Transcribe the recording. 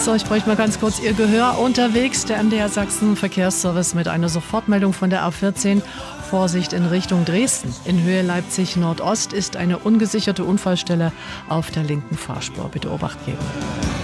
So, ich bräuchte mal ganz kurz Ihr Gehör. Unterwegs der MDR Sachsen Verkehrsservice mit einer Sofortmeldung von der A14. Vorsicht in Richtung Dresden. In Höhe Leipzig Nordost ist eine ungesicherte Unfallstelle auf der linken Fahrspur. Bitte Obacht geben.